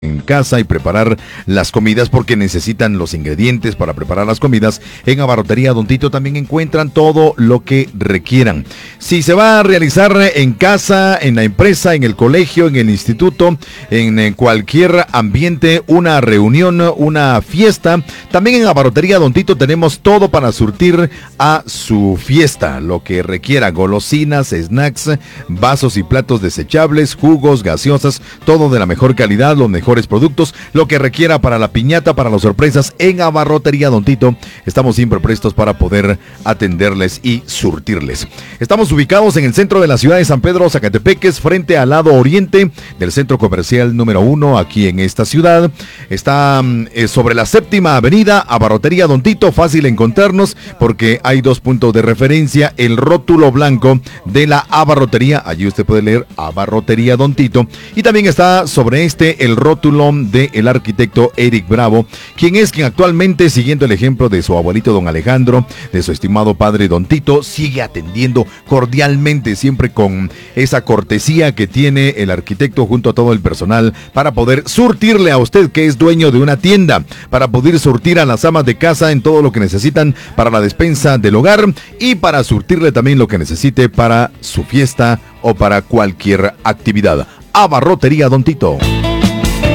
en casa y preparar las comidas porque necesitan los ingredientes para preparar las comidas. En Abarrotería Don Tito también encuentran todo lo que requieran. Si se va a realizar en casa, en la empresa, en el colegio, en el instituto, en cualquier ambiente, una reunión, una fiesta, también en Abarrotería Don Tito tenemos todo para surtir a su fiesta, lo que requiera: golosinas, snacks, vasos y platos desechables, jugos, gaseosas, todo de la mejor calidad, los mejores productos, lo que requiera para la piñata, para las sorpresas. En Abarrotería Don Tito estamos siempre prestos para poder atenderles y surtirles. Estamos ubicados en el centro de la ciudad de San Pedro, Zacatepeques, frente al lado oriente del centro comercial número 1 aquí en esta ciudad. Está sobre la 7ª avenida. Abarrotería Don Tito, fácil encontrarnos porque hay dos puntos de referencia: el rótulo blanco de la abarrotería, allí usted puede leer Abarrotería Don Tito, y también está sobre el rótulo del arquitecto Eric Bravo, quien actualmente, siguiendo el ejemplo de su abuelito don Alejandro, de su estimado padre Don Tito, sigue atendiendo cordialmente, siempre con esa cortesía que tiene el arquitecto junto a todo el personal, para poder surtirle a usted, que es dueño de una tienda, para poder surtir a las amas de casa en todo lo que necesitan para la despensa del hogar y para surtirle también lo que necesite para su fiesta o para cualquier actividad. Abarrotería Don Tito.